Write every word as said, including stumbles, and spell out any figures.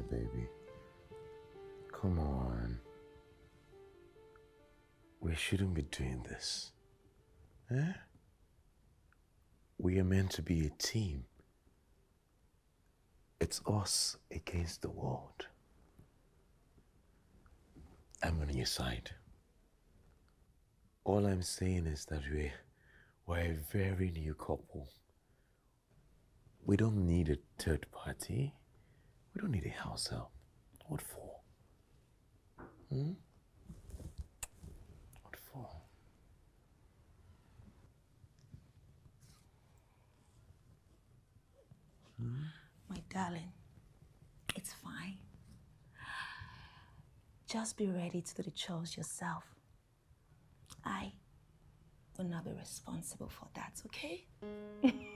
baby. Come on. We shouldn't be doing this. Eh? We are meant to be a team. It's us against the world. I'm on your side. All I'm saying is that we're, we're a very new couple. We don't need a third party. We don't need a house help. What for? Hmm? What for? Hmm? My darling, it's fine. Just be ready to do the chores yourself. I will not be responsible for that, okay?